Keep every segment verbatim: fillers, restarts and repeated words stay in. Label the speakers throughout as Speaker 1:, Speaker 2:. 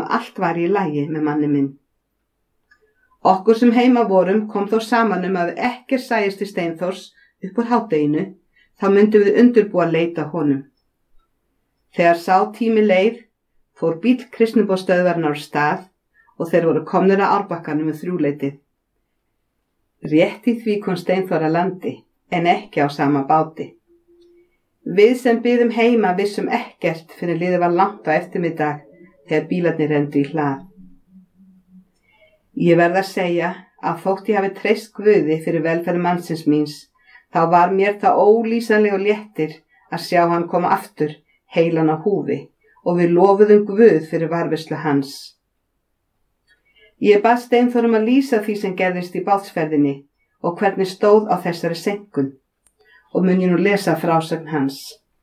Speaker 1: að allt var í lagi með manni minn. Okkur sem heima vorum kom þó saman um að ekkert sæist til Steinþórs upp úr hádeginu, þá myndum við undirbúa að leita honum. Þegar sá tími leið, fór bíll kristniboðsstöðvarinnar af stað og þeir voru komnir að Árbakkanum um þrjúleytið. Rétt í því kom Steinþór að landi, en ekki á sama báti. Við sem biðum heima vissum ekkert fyrir liðið var langt á eftirmiddag þegar bílarnir renndu í hlað. Ég verð að segja að þótt ég hafi treyst Guði fyrir velferð mannsins míns, þá var mér það ólýsanlega léttir að sjá hann koma aftur heilan á húfi og við lofuðum Guð fyrir varðveislu hans. Ég bað Steinþór um að lýsa því sem gerðist í bátsferðinni og hvernig stóð á þessari senkun og mun ég nú lesa frásögn hans.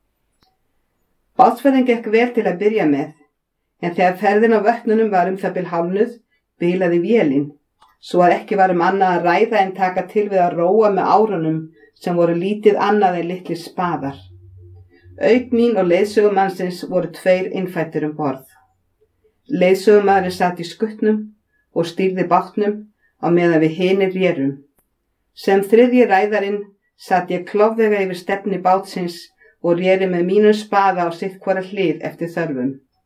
Speaker 1: Bátsferðin gekk vel til að byrja með, en þegar ferðin á vötnunum var um það bil hálfnuð, bilaði vélin, svo að ekki var um annað að ræða en taka til við að róa með árunum sem voru lítið annað en litlir spaðar. Auk mín og leiðsögumannsins voru tveir innfættir um borð. Leiðsögumaðurinn sat í skuttnum og stýrði bátnum á meðan við hinir rérum. Sem þriðji ræðarinn satt ég klofvega yfir stefni bátsins og réri með mínum spaða á sitt hvora hlið eftir þörfum.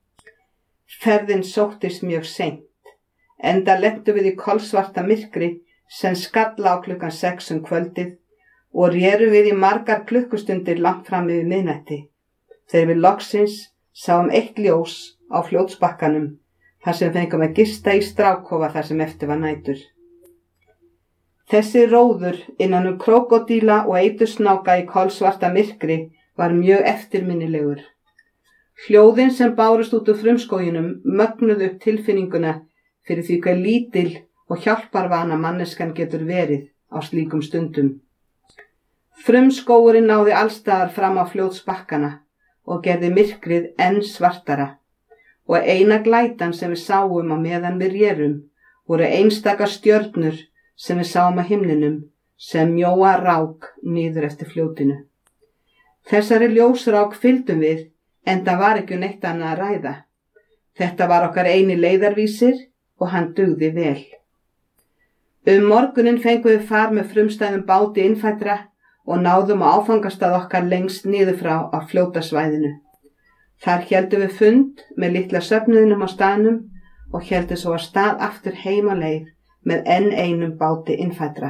Speaker 1: Ferðin sóttist mjög seint, enda lentum við í kolsvarta myrkri sem skalla á klukkan sex um kvöldið og rérum við í margar klukkustundir langt fram yfir miðnætti, þegar við loksins sáum eitt ljós á fljótsbakkanum, þar sem fengum að gista í strákofa þar sem eftir var nætur. Þessi róður innan um krókódíla og eitursnáka í kolsvarta myrkri var mjög eftirminnilegur. Hljóðin sem bárust út úr frumskóginum mögnuðu upp tilfinninguna fyrir því hve lítil og hjálparvana manneskjan getur verið á slíkum stundum. Frumskógurinn náði allstaðar fram á fljótsbakkana og gerði myrkrið enn svartara og eina glætan sem við sáum á meðan við rérum voru einstaka stjörnur sem við sáum á himninum sem mjóa rák niður eftir fljótinu. Þessari ljósrák fylgdum við, enda var ekki neitt annað að ræða. Þetta var okkar eini leiðarvísir og hann dugði vel. Um morguninn fengum við far með frumstæðum báti innfættra og náðum á áfangastað okkar lengst niður frá á fljótasvæðinu. Þar héldum við fund með litla söfnuðinum á staðnum og héldum svo að stað aftur heim á leið með enn einum báti innfættra.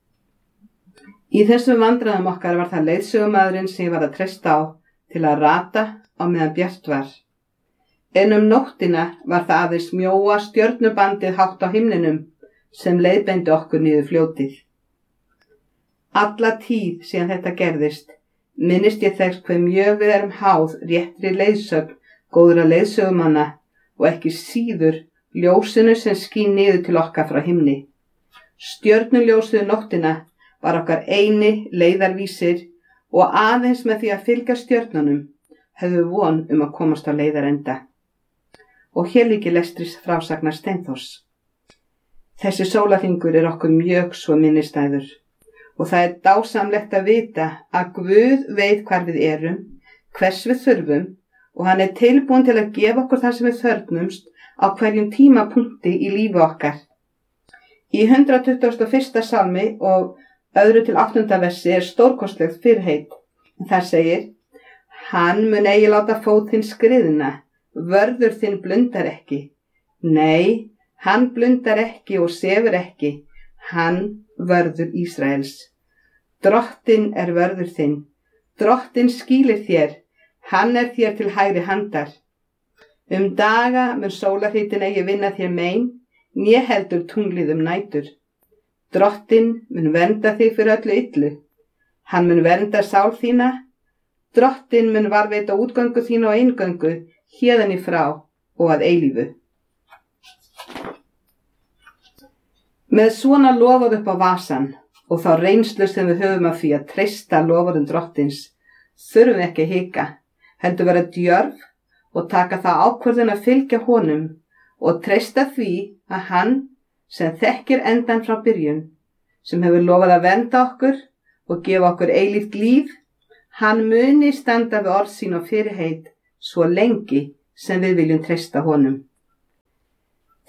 Speaker 1: Í þessum vandræðum okkar var það leiðsögumaðurinn sem ég var að treysta á til að rata á meðan bjart var. En um nóttina var það aðeins mjóa stjörnubandið hátt á himninum sem leiðbeindi okkur niður fljótið. Alla tíð síðan þetta gerðist, minnist ég þess hve mjög við erum háð réttri leiðsögn góðra leiðsögumanna og ekki síður ljósinu sem skín niður til okkar frá himni. Stjörnuljósið nóttina var okkar eini leiðarvísir og aðeins með því að fylgja stjörnunum höfðu von um að komast á leiðarenda. Og hér líki lestris frásagnar Steinþórs. Þessi sólarhringur er okkur mjög svo minnistæður og það er dásamlegt að vita að Guð veit hvar við erum, hvers við þurfum og hann er tilbúinn til að gefa okkur það sem við þörfnumst á hverjum tímapunkti í lífi okkar. Í hundrað tuttugasta og fyrsta salmi og öðru til áttunda versi er stórkostlegt fyrirheit. Það segir: Hann mun eigi láta fót þinn skriðna, vörður þinn blundar ekki. Nei, hann blundar ekki og sefur ekki, hann vörður Ísraels. Drottinn er vörður þinn, Drottinn skýlir þér, hann er þér til hægri handar. Um daga mun sólarhitinn eigi vinna þér mein, né heldur tunglið um nætur. Drottinn mun vernda þig fyrir öllu illu. Hann mun vernda sál þína. Drottinn mun varveita útgöngu þína og inngöngu, héðan í frá og að eilífu. Með svona lofað upp á vasan og þá reynslu sem við höfum af því að treysta loforðum Drottins, þurfum við ekki að hika, heldur vera djörf og taka það ákvörðun að fylgja honum og treysta því að hann sem þekkir endan frá byrjun, sem hefur lofað að vernda okkur og gefa okkur eilíft líf, hann muni standa við orð sín og fyrirheit svo lengi sem við viljum treysta honum.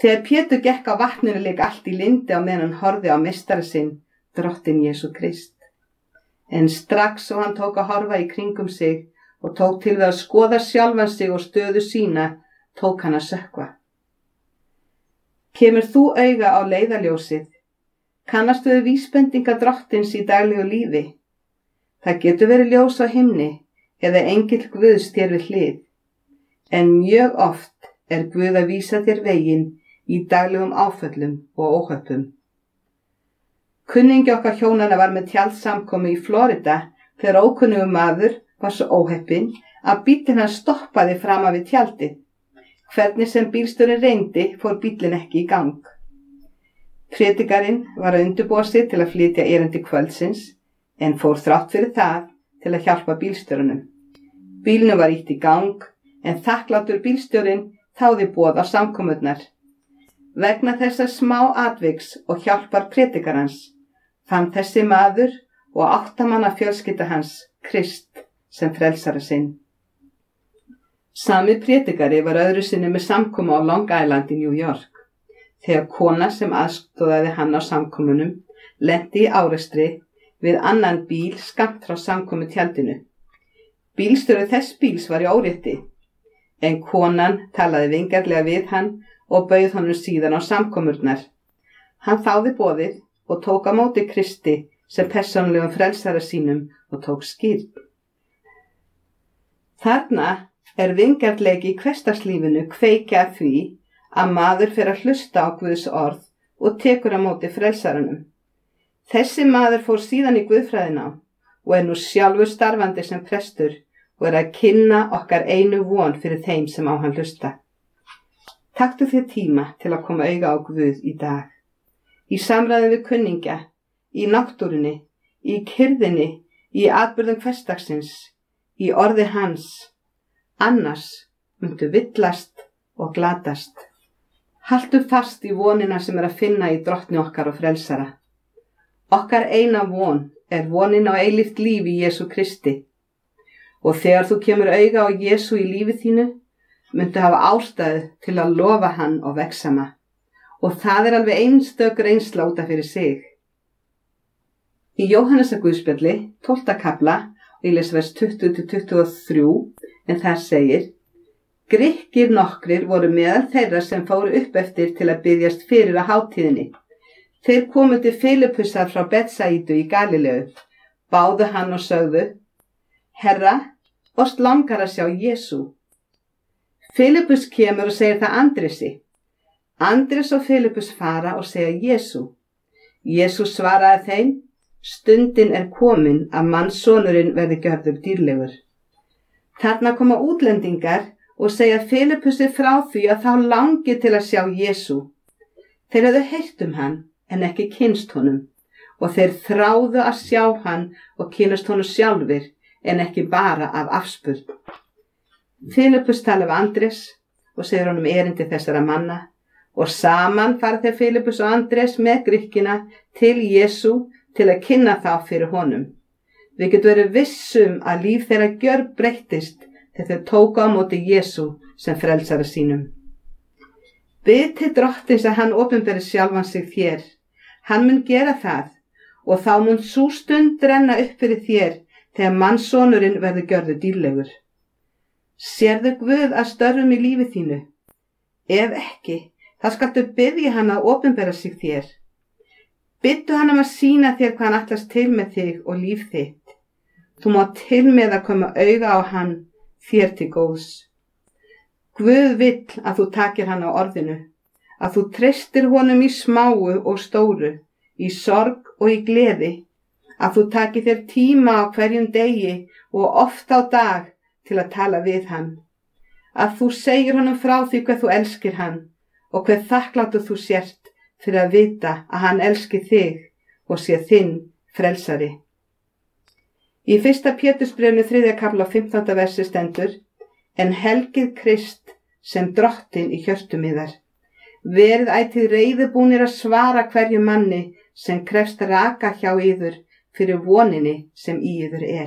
Speaker 1: Þegar Pétur gekk á vatninu lék allt í lyndi á meðan hann horfði á meistara sinn, drottinn Jesú Krist. En strax og hann tók að horfa í kringum sig og tók til við að skoða sjálfan sig og stöðu sína, tók hann að sökkva. Kemur þú auga á leiðarljósið? Kannastu við vísbendingar drottins í daglegu lífi? Það getur verið ljós á himni eða engill Guðs þér við hlið. En mjög oft er Guð að vísa þér veginn í daglegum áföllum og óhöppum. Kunningi okkar hjónana var með tjaldsamkomu í Florida þegar ókunnugur maður var svo óheppinn að bíllinn hans stoppaði fram af við tjaldið. Hvernig sem bílstjóri reyndi fór bíllinn ekki í gang. Predikarinn var að undirbúa sig til að flytja erindi kvöldsins en fór þrátt fyrir það til að hjálpa bílstjórunum. Bílnum var ýtt í gang en þakklátur bílstjórinn þáði boð á samkomurnar. Vegna þessa smá atviks og hjálpar predikarans fann þessi maður og áttamanna fjölskylda hans Krist sem frelsara sinn. Sami predikari var öðru sinni með samkomu á Long Island í New York. Þegar kona sem aðstoðaði hann á samkomunum lenti í árekstri við annan bíl skammt frá samkomu tjaldinu. Bílstjóri þess bíls var í órétti, en konan talaði vingjarnlega við hann og bauð honum síðan á samkomurnar. Hann þáði boðið og tók á móti Kristi sem persónulegum frelsara sínum og tók skírn. Þarna er vingjarnleiki í hversdagslífinu kveikja að því að maður fer að hlusta á Guðs orð og tekur á móti frelsaranum. Þessi maður fór síðan í guðfræðina og er nú sjálfur starfandi sem prestur og er að kynna okkar einu von fyrir þeim sem á hann hlusta. Taktu þér tíma til að koma auga á Guð í dag. Í samræðum við kunningja, í náttúrunni, í kyrðinni, í atburðum hversdagsins, í orði hans. Annars myndu villast og glatast. Haltu fast í vonina sem er að finna í drottni okkar og frelsara. Okkar eina von er vonin á eilíft líf í Jesú Kristi. Og þegar þú kemur auga á Jesú í lífi þínu, myndu hafa ástæðu til að lofa hann og vegsama. Og það er alveg einstök reynsla út af fyrir sig. Í Jóhannesar Guðspjalli, tólfta kafla, og ég les vers tuttugu til tuttugu og þrjú, en þar segir: Grikkir nokkrir voru meðal þeirra sem fóru upp eftir til að biðjast fyrir á hátíðinni. Þeir komu til Filippusar frá Betsaidu í Galileu, báðu hann og sögðu: Herra, oss langar að sjá Jesú. Filippus kemur og segir það Andresi. Andres og Filippus fara og segja Jesú. Jesú svaraði þeim: Stundin er komin að mannssonurinn verði gjörður dýrlegur. Þarna koma útlendingar og segja Filippusi frá því að þá langi til að sjá Jesú. Þeir höfðu heyrt um hann en ekki kynnst honum og þeir þráðu að sjá hann og kynnast honum sjálfir en ekki bara af afspurn. Filippus tala við Andres og segir honum erindi þessara manna og saman fara þeir Filippus og Andres með Grikkina til Jesú til að kynna þá fyrir honum. Við getum verið vissum að líf þeirra gjörbreyttist þegar þeir tóku á móti Jesú sem frelsara sínum. Bið til drottins að hann opinberi sjálfan sig þér. Hann mun gera það og þá mun sú stund renna upp fyrir þér þegar mannssonurinn verður gjörður dýrlegur. Sérðu Guð að störfum í lífi þínu? Ef ekki, þá skaltu biðja hann að opinbera sig þér. Biddu hann um að sýna þér hvað hann ætlast til með þig og líf þitt. Þú má til með að koma auga á hann þér til góðs. Guð vill að þú takir hann á orðinu, að þú treystir honum í smáu og stóru, í sorg og í gleði, að þú takir þér tíma á hverjum degi og oft á dag til að tala við hann, að þú segir honum frá því hvað þú elskir hann og hver þakklátur þú sért fyrir að vita að hann elski þig og sé þinn frelsari. Í fyrsta Pétursbréfinu þriðja kafla fimmtánda versi stendur: En helgið Krist sem drottinn í hjörtum yðar. Verið ætíð reiðubúnir að svara hverju manni sem krefst raka hjá yður fyrir voninni sem í yður er.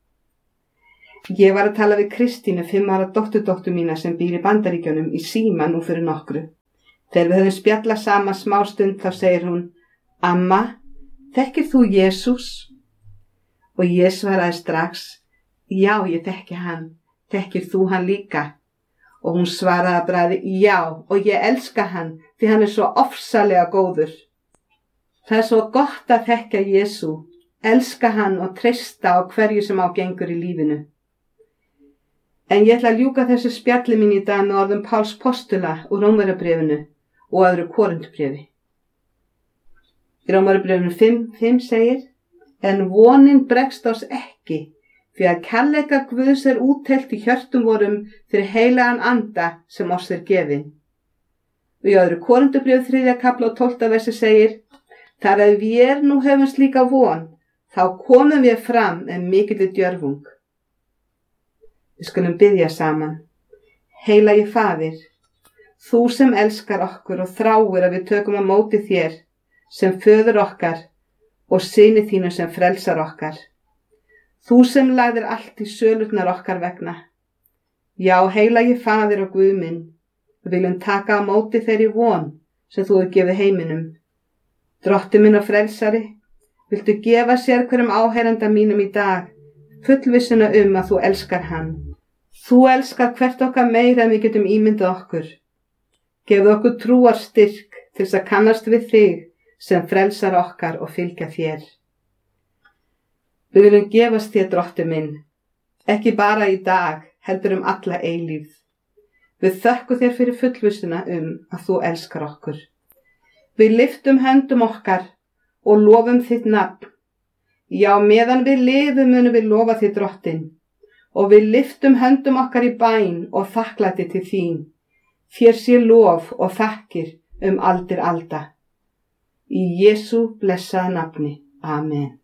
Speaker 1: Ég var að tala við Kristínu, fimm ára dótturdóttur mína sem býr í Bandaríkjunum, í síma nú fyrir nokkru. Þegar við höfum spjallað saman smástund þá segir hún: Amma, þekkir þú Jesús? Og ég svaraði strax: Já, ég þekki hann. Þekkir þú hann líka? Og hún svaraði að bragði: Já, og ég elska hann því hann er svo ofsalega góður. Það er svo gott að þekkja Jesú, elska hann og treysta á hverju sem á gengur í lífinu. En ég ætla að ljúka þessu spjalli mín í dag með orðum Páls postula úr Rómverjabréfinu og öðru Korinthbréfi. Í Rómverjabréfinu fimm fimm segir: En vonin bregst oss ekki, því að kærleika Guðs er úttelt í hjörtum vorum fyrir heilagan anda sem oss er gefinn. Og í öðru Korinthbréfi þriðja kafla og tólfta versi segir: Þar að við nú höfum slíka von, þá komum við fram með mikilli djörfung. Við skulum biðja saman. Heilagi Faðir, þú sem elskar okkur og þráir að við tökum á móti þér sem föður okkar og syni þínu sem frelsar okkar. Þú sem lagðir allt í sölurnar okkar vegna. Já, heilagi Faðir og Guð minn, við viljum taka á móti þeirri von sem þú hefur gefið heiminum. Drotti minn og frelsari, viltu gefa sér hverjum áheyranda mínum í dag fullvissuna um að þú elskar hann. Þú elskar hvert okkar meira en við getum ímyndað okkur. Gefðu okkur trúar styrk til þess að kannast við þig sem frelsar okkar og fylgja þér. Við viljum gefast þér, drotti minn, ekki bara í dag, heldur um alla eilífð. Við þökkum þér fyrir fullvissuna um að þú elskar okkur. Við lyftum höndum okkar og lofum þitt nafn. Já, meðan við lifum munum við lofa þig, drottin, og við lyftum höndum okkar í bæn og þakklæti til þín. Þér sé lof og þakkir um aldir alda. Í Jesú blessaða nafni. Amen.